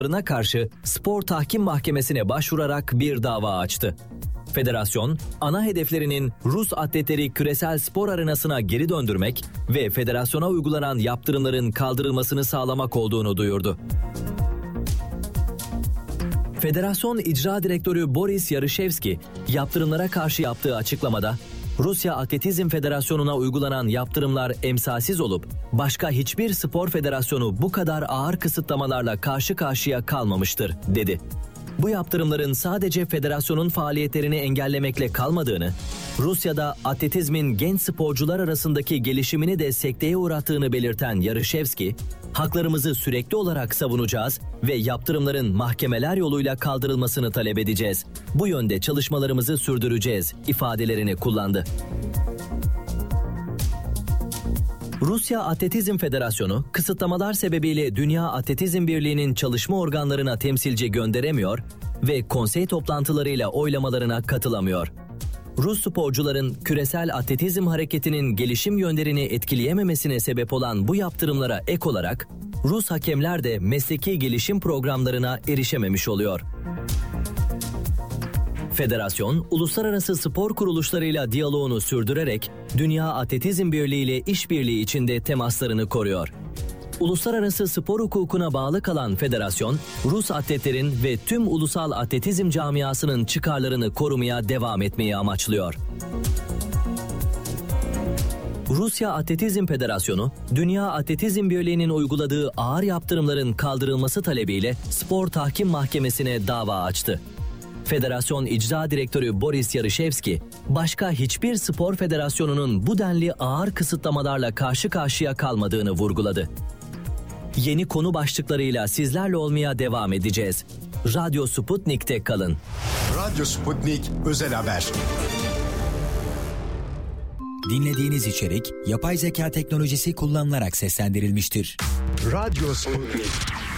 karşı Spor Tahkim Mahkemesi'ne başvurarak bir dava açtı. Federasyon, ana hedeflerinin Rus atletleri küresel spor arenasına geri döndürmek ve federasyona uygulanan yaptırımların kaldırılmasını sağlamak olduğunu duyurdu. Federasyon İcra Direktörü Boris Yarışevski, yaptırımlara karşı yaptığı açıklamada, Rusya Atletizm Federasyonu'na uygulanan yaptırımlar emsalsiz olup, başka hiçbir spor federasyonu bu kadar ağır kısıtlamalarla karşı karşıya kalmamıştır, dedi. Bu yaptırımların sadece federasyonun faaliyetlerini engellemekle kalmadığını, Rusya'da atletizmin genç sporcular arasındaki gelişimini de sekteye uğrattığını belirten Yarışevski, haklarımızı sürekli olarak savunacağız ve yaptırımların mahkemeler yoluyla kaldırılmasını talep edeceğiz. Bu yönde çalışmalarımızı sürdüreceğiz ifadelerini kullandı. Rusya Atletizm Federasyonu, kısıtlamalar sebebiyle Dünya Atletizm Birliği'nin çalışma organlarına temsilci gönderemiyor ve konsey toplantılarıyla oylamalarına katılamıyor. Rus sporcuların küresel atletizm hareketinin gelişim yönlerini etkileyememesine sebep olan bu yaptırımlara ek olarak, Rus hakemler de mesleki gelişim programlarına erişememiş oluyor. Federasyon, uluslararası spor kuruluşlarıyla diyaloğunu sürdürerek Dünya Atletizm Birliği ile işbirliği içinde temaslarını koruyor. Uluslararası spor hukukuna bağlı kalan federasyon, Rus atletlerin ve tüm ulusal atletizm camiasının çıkarlarını korumaya devam etmeyi amaçlıyor. Rusya Atletizm Federasyonu, Dünya Atletizm Birliği'nin uyguladığı ağır yaptırımların kaldırılması talebiyle Spor Tahkim Mahkemesi'ne dava açtı. Federasyon İcra Direktörü Boris Yarışevski, başka hiçbir spor federasyonunun bu denli ağır kısıtlamalarla karşı karşıya kalmadığını vurguladı. Yeni konu başlıklarıyla sizlerle olmaya devam edeceğiz. Radyo Sputnik'te kalın. Radyo Sputnik Özel Haber. Dinlediğiniz içerik yapay zeka teknolojisi kullanılarak seslendirilmiştir. Radyo Sputnik.